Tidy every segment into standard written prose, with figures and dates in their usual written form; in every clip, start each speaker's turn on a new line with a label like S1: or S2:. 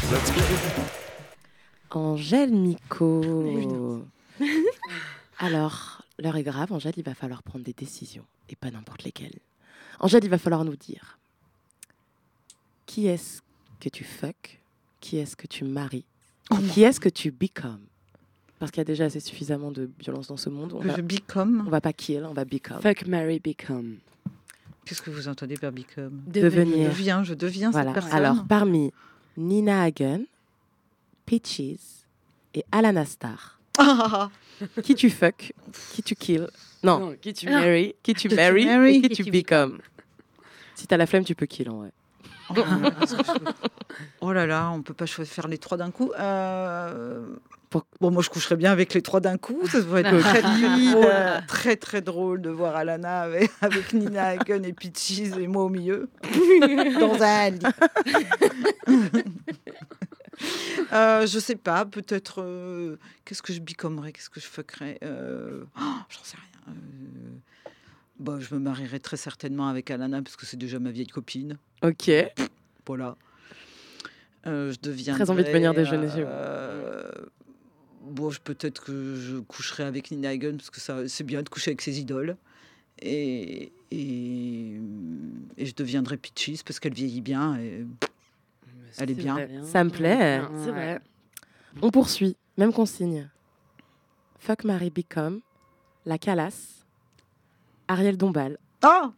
S1: Let's go.
S2: Angèle Miko. Alors, l'heure est grave, Angèle, il va falloir prendre des décisions, et pas n'importe lesquelles. Angèle, il va falloir nous dire qui est-ce que tu fuck, qui est-ce que tu maries, qui est-ce que tu become. Parce qu'il y a déjà assez suffisamment de violence dans ce monde. On va pas kill, on va become.
S3: Fuck, marry, become.
S4: Qu'est-ce que vous entendez par become?
S2: Devenir.
S4: Je deviens
S2: Voilà.
S4: cette personne.
S2: Alors, parmi Nina Hagen, Peaches et Alana Star, qui tu fuck, qui tu kill, non,
S3: qui tu marry,
S2: qui tu marry et qui tu become. Si t'as la flemme, tu peux kill en vrai.
S4: Oh là là, on peut pas faire les trois d'un coup. Bon, moi je coucherais bien avec les trois d'un coup. Ça devrait être très drôle, très très drôle de voir Alana avec Nina Hagen et Peaches et moi au milieu dans un lit. Je sais pas, peut-être. Qu'est-ce que je bicomerais, qu'est-ce que je fuckerais j'en sais rien. Bon, je me marierais très certainement avec Alana parce que c'est déjà ma vieille copine.
S2: Ok.
S4: Voilà. Je deviendrais...
S2: Très envie de venir déjeuner chez vous.
S4: Bon, peut-être que je coucherai avec Nina Hagen parce que c'est bien de coucher avec ses idoles. Et je deviendrai Peaches parce qu'elle vieillit bien et elle est bien.
S2: Ça me plaît.
S3: C'est vrai.
S2: On poursuit. Même consigne. Fuck, marry, become. La Calas. Ariel Dombal.
S4: Oh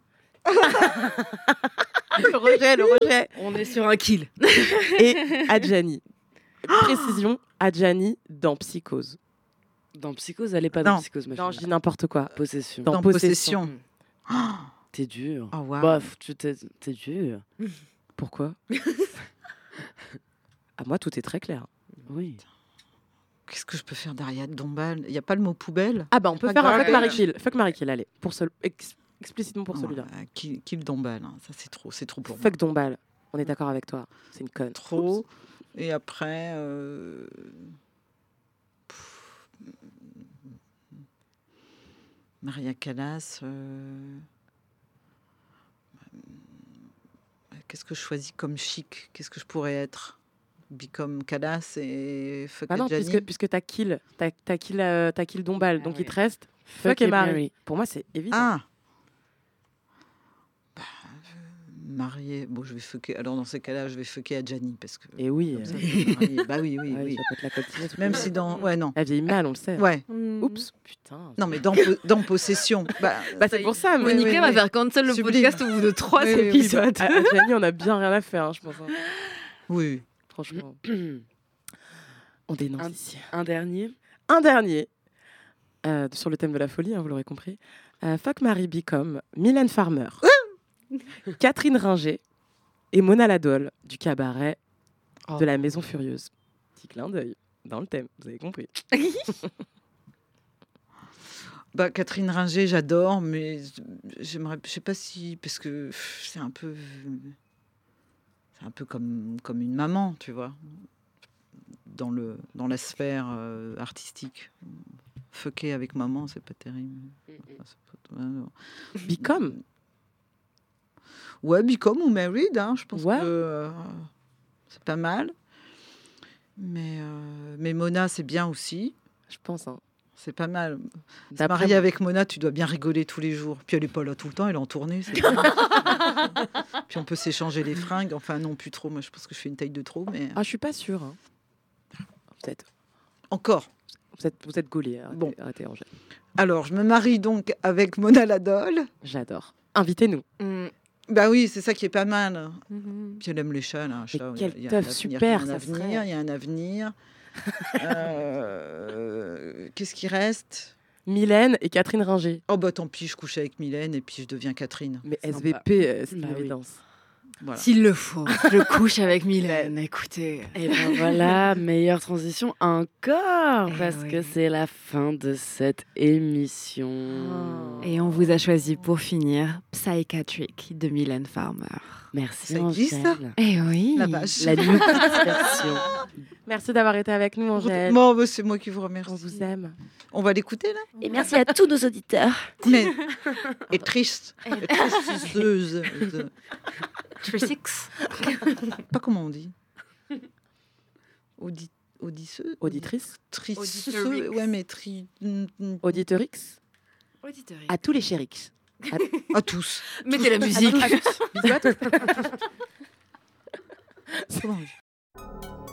S2: le rejet.
S3: On est sur un kill.
S2: Et Adjani. Précision, Adjani dans Psychose.
S3: Dans Psychose, elle est pas dans Psychose.
S2: Non, je dis n'importe quoi.
S3: Possession.
S2: Dans Possession.
S3: T'es dur.
S4: Oh, wow.
S3: Bof, t'es dur.
S2: Pourquoi? À moi, tout est très clair.
S3: Oui.
S4: Qu'est-ce que je peux faire d'Ariel Dombal? Il n'y a pas le mot poubelle?
S2: Ah bah on peut faire un fuck, marry, kill. Fuck, marry, kill, allez. Explicitement pour celui-là.
S4: Kill Dombal, hein. Ça c'est trop pour moi.
S2: Fuck Dombal. On est d'accord avec toi. C'est une conne.
S4: Trop.
S2: Oups.
S4: Et après... Maria Callas... Qu'est-ce que je choisis comme chic? Qu'est-ce que je pourrais être? Become Callas et fuck
S2: non,
S4: Adjani.
S2: puisque t'as kill Dombal, donc
S3: oui.
S2: il te reste fuck et marry. Pour moi, c'est évident.
S4: Ah marié. Bon, je vais fucker. Alors, dans ces cas-là, je vais fucker Adjani parce que.
S2: Et oui.
S4: Comme ça, je vais marier. Bah oui.
S2: Ça peut être la copine.
S4: Même si dans. Ouais, non.
S2: Elle vieillit mal, on le sait.
S4: Ouais.
S2: Oups, putain.
S4: Non, mais dans Possession. Bah,
S2: c'est pour ça.
S5: Monica va faire cancel le
S4: Sublime.
S5: podcast au bout de 3 épisodes.
S2: Adjani, on a bien rien à faire, je pense.
S4: Oui.
S2: Franchement. On dénonce ici.
S3: Un dernier.
S2: Sur le thème de la folie, vous l'aurez compris. Fuck, marry, become Mylène Farmer. Catherine Ringer et Mona Ladol du cabaret de la Maison Furieuse. Petit clin d'œil dans le thème, vous avez compris.
S4: Bah, Catherine Ringer, j'adore, mais j'aimerais, je sais pas si, parce que c'est un peu comme une maman, tu vois, dans la sphère artistique. Fucker avec maman, c'est pas terrible.
S2: Become.
S4: Ouais, become ou married, hein, je pense
S2: Ouais.
S4: que c'est pas mal. Mais Mona, c'est bien aussi.
S2: Je pense. Hein.
S4: C'est pas mal. Se
S2: D'après
S4: marier
S2: moi-
S4: avec Mona, tu dois bien rigoler tous les jours. Puis elle est pas là tout le temps, elle est en tournée. C'est bien. Puis on peut s'échanger les fringues. Enfin, non, plus trop. Moi, je pense que je fais une taille de trop. Mais
S2: Ah, je suis pas sûre. Hein.
S4: encore.
S2: Vous êtes gaulée.
S4: Bon.
S2: Arrêtez, Angèle.
S4: Alors, je me marie donc avec Mona Ladol.
S2: J'adore. Invitez-nous.
S4: Bah oui, c'est ça qui est pas mal. Puis elle aime les chats, là. Un
S2: Mais
S4: chat,
S2: quel
S4: il y a
S2: teuf
S4: un
S2: super, ça
S4: avenir,
S2: serait.
S4: il y a un avenir. Qu'est-ce qui reste?
S2: Mylène et Catherine Ringer.
S4: Oh bah tant pis, je couche avec Mylène et puis je deviens Catherine.
S2: Mais
S3: Sympa.
S2: SVP, c'est une
S3: Bah oui.
S2: évidence.
S4: Voilà.
S5: S'il le faut, je couche avec Mylène. Écoutez.
S3: Et ben voilà, meilleure transition encore,
S5: Eh
S3: parce
S5: oui.
S3: que c'est la fin de cette émission.
S5: Et on vous a choisi pour finir Psychiatric de Mylène Farmer.
S3: Merci,
S4: Ça existe, ça
S3: Angèle.
S5: Eh oui.
S4: La vache.
S3: La nouvelle version.
S2: Merci d'avoir été avec nous, Angèle.
S4: Bon, bah, c'est moi qui vous remercie.
S2: On vous aime.
S4: On va l'écouter là.
S3: Et merci à tous nos auditeurs.
S4: Mais et triste, et tristeuse.
S5: Trisix.
S4: Pas comment on dit. Auditrice.
S5: Auditorix.
S4: Ouais, mais
S2: Auditorix. À tous les chérix.
S4: à tous.
S5: Mettez la musique.
S2: Bisous à tous.